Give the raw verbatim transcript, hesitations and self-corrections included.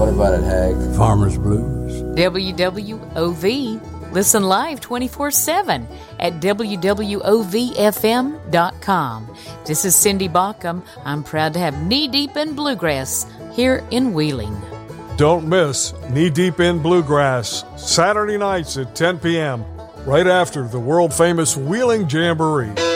What about it, Hag? Farmer's Blues. W W O V. Listen live twenty-four seven at W W O V F M dot com. This is Cindy Baucom. I'm proud to have Knee Deep in Bluegrass here in Wheeling. Don't miss Knee Deep in Bluegrass, Saturday nights at ten p.m., right after the world-famous Wheeling Jamboree.